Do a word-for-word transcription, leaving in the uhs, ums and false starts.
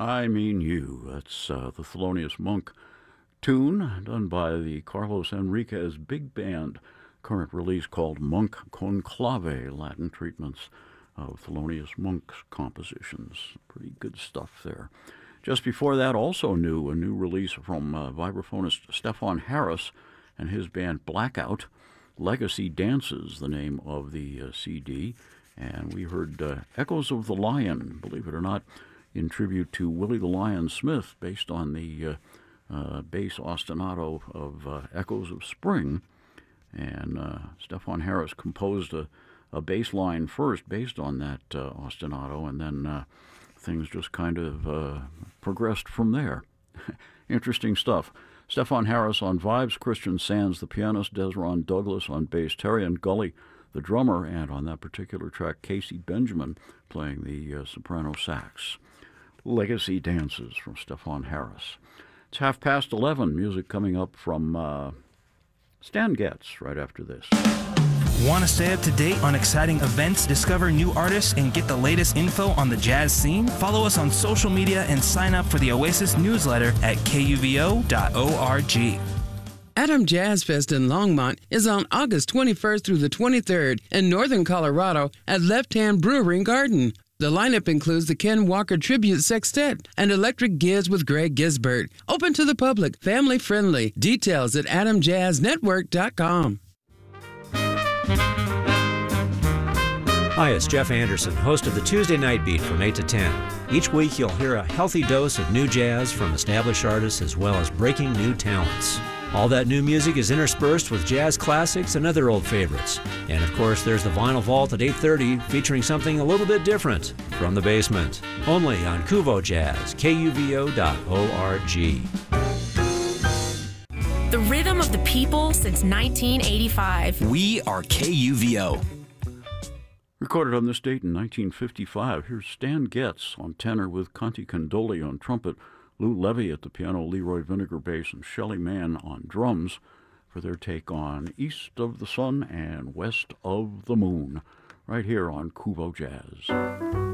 I Mean You. That's uh, the Thelonious Monk tune done by the Carlos Enriquez Big Band. Current release called Monk Conclave, Latin treatments of Thelonious Monk's compositions. Pretty good stuff there. Just before that, also new, a new release from uh, vibraphonist Stefan Harris and his band Blackout. Legacy Dances, the name of the uh, C D. And we heard uh, Echoes of the Lion, believe it or not, in tribute to Willie the Lion Smith, based on the uh, uh, bass ostinato of uh, Echoes of Spring. And uh, Stefan Harris composed a, a bass line first based on that uh, ostinato, and then uh, things just kind of uh, progressed from there. Interesting stuff. Stefan Harris on vibes, Christian Sands, the pianist, Desron Douglas on bass, Terry and Gully, the drummer, and on that particular track, Casey Benjamin playing the uh, soprano sax. Legacy Dances from Stefan Harris. It's half past eleven. Music coming up from uh, Stan Getz right after this. Want to stay up to date on exciting events, discover new artists, and get the latest info on the jazz scene? Follow us on social media and sign up for the Oasis newsletter at K U V O dot org. Adam Jazz Fest in Longmont is on August twenty-first through the twenty-third in northern Colorado at Left Hand Brewery and Garden. The lineup includes the Ken Walker Tribute Sextet and Electric Giz with Greg Gisbert. Open to the public, family friendly. Details at adam jazz network dot com. Hi, it's Jeff Anderson, host of the Tuesday Night Beat from eight to ten. Each week you'll hear a healthy dose of new jazz from established artists as well as breaking new talents. All that new music is interspersed with jazz classics and other old favorites. And of course, there's the Vinyl Vault at eight thirty featuring something a little bit different from the basement. Only on Kuvo Jazz, K U V O dot org. The rhythm of the people since nineteen eighty-five. We are K U V O. Recorded on this date in nineteen fifty-five, here's Stan Getz on tenor with Conti Condoli on trumpet, Lou Levy at the piano, Leroy Vinegar bass, and Shelly Mann on drums for their take on East of the Sun and West of the Moon, right here on Kuvo Jazz.